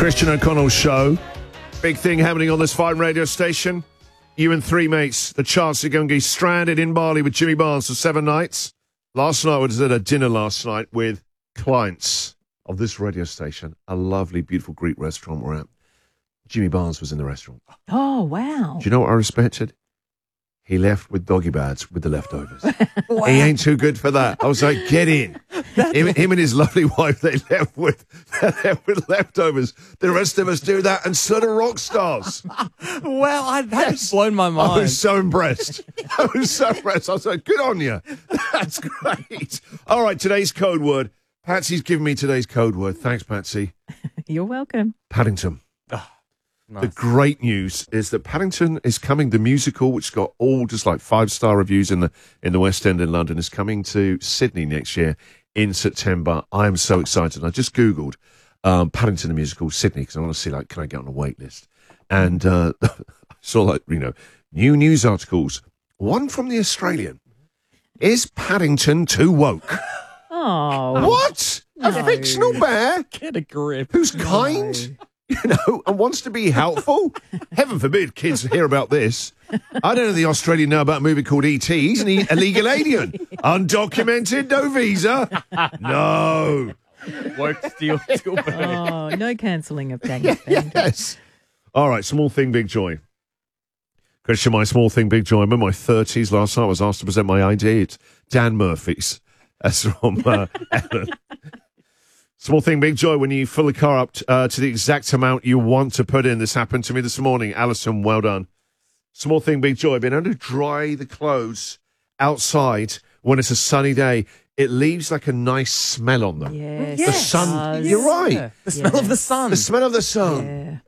Christian O'Connell Show. Big thing happening on this fine radio station. You and three mates, the chance you're going to be stranded in Bali with Jimmy Barnes for 7 nights. Last night, I was at a dinner last night with clients of this radio station, a lovely, beautiful Greek restaurant we're at. Jimmy Barnes was in the restaurant. Oh, wow. Do you know what I respected? He left with doggy bags with the leftovers. Wow. He ain't too good for that. I was like, get in. Him and his lovely wife, they left with leftovers. The rest of us do that, and so do rock stars. Well, that's blown my mind. I was so impressed. I was like, good on you. That's great. All right, today's code word. Patsy's given me today's code word. Thanks, Patsy. You're welcome. Paddington. Nice. The great news is that Paddington is coming, the musical, which got all just like 5-star reviews in the West End in London, is coming to Sydney next year in September. I am so excited. I just Googled Paddington the musical, Sydney, because I want to see, like, can I get on a wait list? And I saw, like, new news articles. One from The Australian. Is Paddington too woke? Oh. What? No. A fictional bear? Get a grip. Who's kind? And wants to be helpful? Heaven forbid kids hear about this. I don't know the Australian know about a movie called E.T. He's an illegal alien. Undocumented, no visa. No. Woke still bad. Oh, no cancelling of Daniel. Yes. All right, small thing, big joy. Christian, my small thing, big joy. I'm in my 30s. Last night I was asked to present my ID. It's Dan Murphy's. That's from Ellen. Small thing, big joy, when you fill the car up to the exact amount you want to put in. This happened to me this morning. Alison, well done. Small thing, big joy. Being able to dry the clothes outside when it's a sunny day, it leaves like a nice smell on them. Yes. The sun. You're right. The smell of the sun. The smell of the sun. Yeah.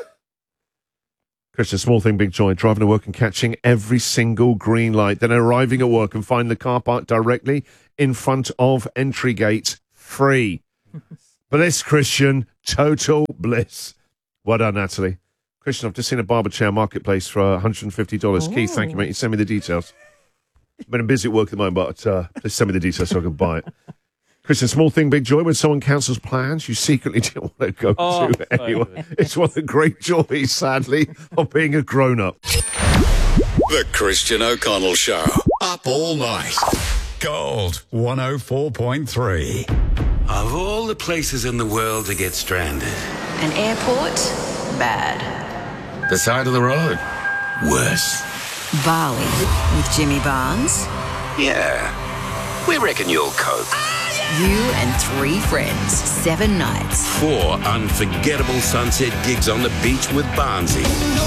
Christian, small thing, big joy. Driving to work and catching every single green light. Then arriving at work and finding the car park directly in front of entry gate free. Bliss, Christian. Total bliss. Well done, Natalie. Christian, I've just seen a barber chair marketplace for $150. Oh. Keith, thank you, mate. You send me the details. Been busy at work at the moment, but just send me the details so I can buy it. Christian, small thing, big joy. When someone cancels plans you secretly didn't want to go to anyway. It's one of the great joys, sadly, of being a grown-up. The Christian O'Connell Show. Up all night. Gold 104.3. Of all the places in the world to get stranded, An airport? Bad. the side of the road, worse. Bali with Jimmy Barnes, Yeah, we reckon you'll cope. you and 3 friends, 7 nights. 4 unforgettable sunset gigs on the beach with Barnsey.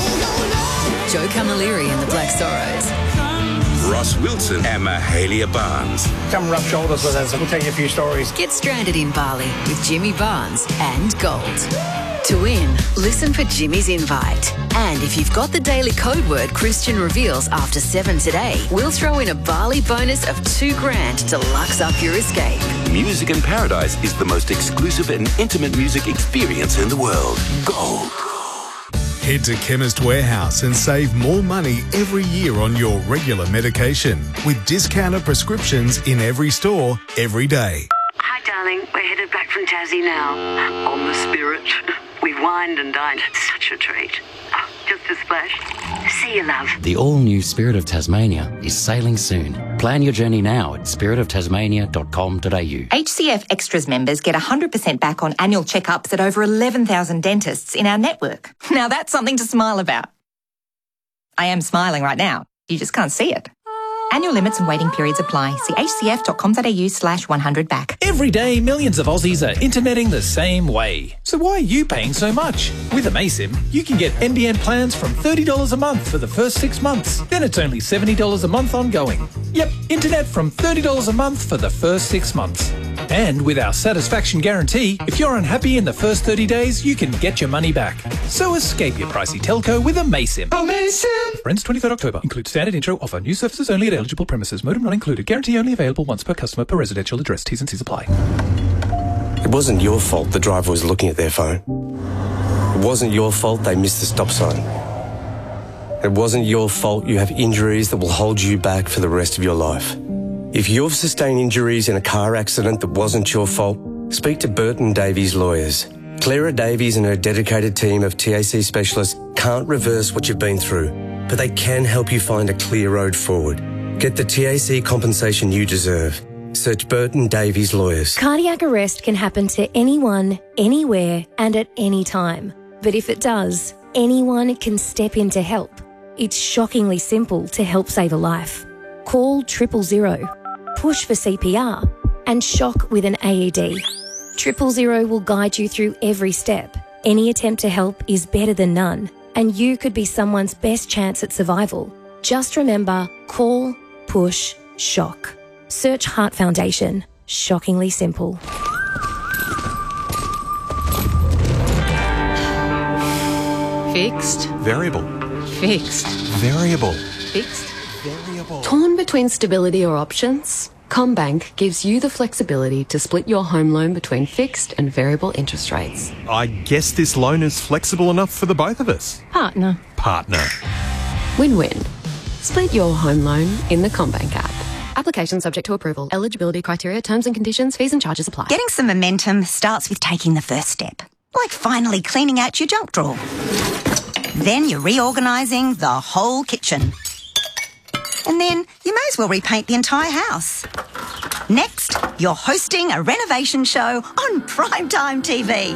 Joe Camilleri and the Black Sorrows. Ross Wilson and Mahalia Barnes. Come rub shoulders with us. We'll tell you a few stories. Get stranded in Bali with Jimmy Barnes and Gold. To win, listen for Jimmy's invite. And if you've got the daily code word Christian reveals after 7 today, we'll throw in a Bali bonus of $2,000 to lux up your escape. Music in Paradise is the most exclusive and intimate music experience in the world. Gold. Head to Chemist Warehouse and save more money every year on your regular medication with discounted prescriptions in every store, every day. Hi, darling. We're headed back from Tassie now. On the Spirit. We wined and dined. Such a treat. Oh, just a splash. See you, love. The all-new Spirit of Tasmania is sailing soon. Plan your journey now at spiritoftasmania.com.au. HCF Extras members get 100% back on annual checkups at over 11,000 dentists in our network. Now that's something to smile about. I am smiling right now. You just can't see it. Annual limits and waiting periods apply. See hcf.com.au/100back. Every day, millions of Aussies are interneting the same way. So why are you paying so much? With Amaysim, you can get NBN plans from $30 a month for the first 6 months. Then it's only $70 a month ongoing. Yep, internet from $30 a month for the first 6 months. And with our satisfaction guarantee, if you're unhappy in the first 30 days, you can get your money back. So escape your pricey telco with Amaysim. Amaysim! Ends 23rd October. Includes standard intro offer. New services only at eligible premises. Modem not included. Guarantee only available once per customer per residential address. T's and C's apply. It wasn't your fault the driver was looking at their phone. It wasn't your fault they missed the stop sign. It wasn't your fault you have injuries that will hold you back for the rest of your life. If you've sustained injuries in a car accident that wasn't your fault, speak to Burton Davies Lawyers. Clara Davies and her dedicated team of TAC specialists can't reverse what you've been through, but they can help you find a clear road forward. Get the TAC compensation you deserve. Search Burton Davies Lawyers. Cardiac arrest can happen to anyone, anywhere, and at any time. But if it does, anyone can step in to help. It's shockingly simple to help save a life. Call 000, push for CPR, and shock with an AED. 000 will guide you through every step. Any attempt to help is better than none, and you could be someone's best chance at survival. Just remember, call, push, shock. Search Heart Foundation. Shockingly simple. Fixed. Variable. Fixed. Variable. Fixed. Variable. Torn between stability or options? CommBank gives you the flexibility to split your home loan between fixed and variable interest rates. I guess this loan is flexible enough for the both of us. Partner. Partner. Win-win. Split your home loan in the CommBank app. Application subject to approval. Eligibility criteria, terms and conditions, fees and charges apply. Getting some momentum starts with taking the first step, like finally cleaning out your junk drawer. Then you're reorganising the whole kitchen. And then you may as well repaint the entire house. Next, you're hosting a renovation show on primetime TV.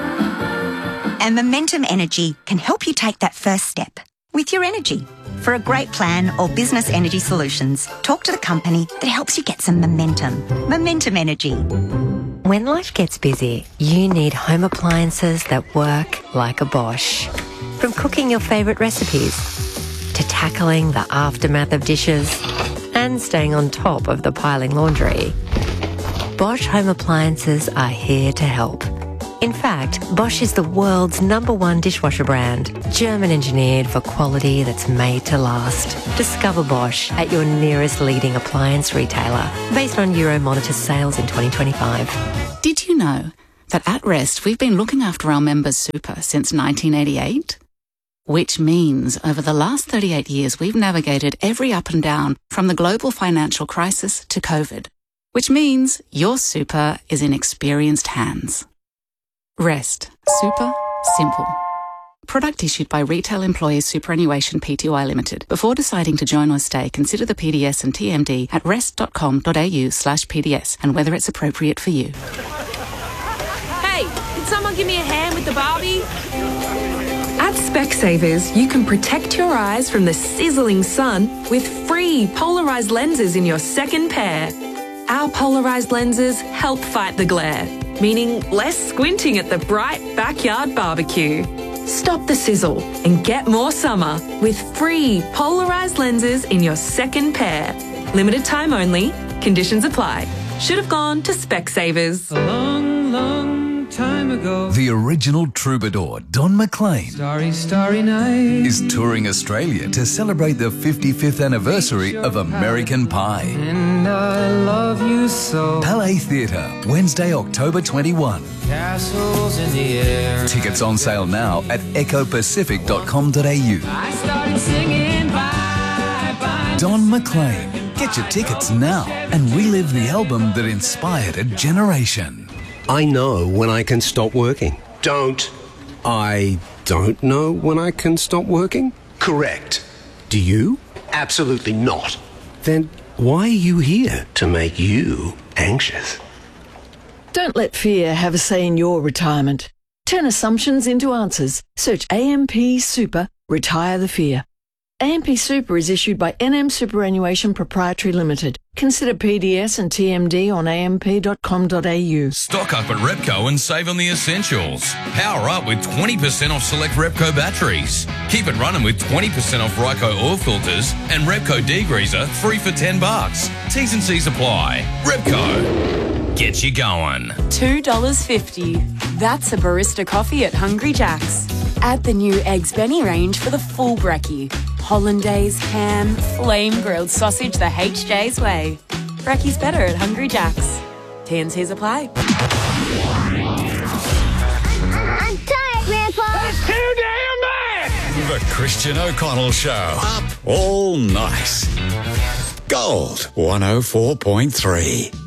And Momentum Energy can help you take that first step with your energy. For a great plan or business energy solutions, talk to the company that helps you get some momentum. Momentum Energy. When life gets busy, you need home appliances that work like a Bosch. From cooking your favourite recipes to tackling the aftermath of dishes and staying on top of the piling laundry, Bosch home appliances are here to help. In fact, Bosch is the world's #1 dishwasher brand, German engineered for quality that's made to last. Discover Bosch at your nearest leading appliance retailer, based on Euromonitor sales in 2025. Did you know that at Rest we've been looking after our members' super since 1988? Which means over the last 38 years we've navigated every up and down from the global financial crisis to COVID. Which means your super is in experienced hands. Rest. Super simple. Product issued by Retail Employees Superannuation Pty Limited. Before deciding to join or stay, consider the PDS and TMD at rest.com.au/PDS and whether it's appropriate for you. Hey, can someone give me a hand with the Barbie? At Specsavers, you can protect your eyes from the sizzling sun with free polarised lenses in your second pair. Our polarised lenses help fight the glare, meaning less squinting at the bright backyard barbecue. Stop the sizzle and get more summer with free polarised lenses in your second pair. Limited time only. Conditions apply. Should have gone to Specsavers. A long, long time ago. The original troubadour, Don McLean, Starry, starry night. is touring Australia to celebrate the 55th anniversary of American Pie. And I love you so. Palais Theatre, Wednesday, October 21. Castles in the air. Tickets on sale now at ecopacific.com.au. I started singing bye, bye. Don McLean. Get your tickets now and relive the album that inspired a generation. I know when I can stop working. I don't know when I can stop working? Correct. Do you? Absolutely not. Then why are you here? To make you anxious. Don't let fear have a say in your retirement. Turn assumptions into answers. Search AMP Super, Retire the Fear. AMP Super is issued by NM Superannuation Proprietary Limited. Consider PDS and TMD on amp.com.au. Stock up at Repco and save on the essentials. Power up with 20% off select Repco batteries. Keep it running with 20% off Ryco oil filters and Repco degreaser 3 for $10. T's and C's apply. Repco. Get you going. $2.50. That's a barista coffee at Hungry Jack's. Add the new Eggs Benny range for the full brekkie. Hollandaise, ham, flame-grilled sausage the HJ's way. Brekkie's better at Hungry Jack's. T&Cs apply. I'm tired, Grandpa. That's too damn bad. The Christian O'Connell Show. Up all night. Gold 104.3.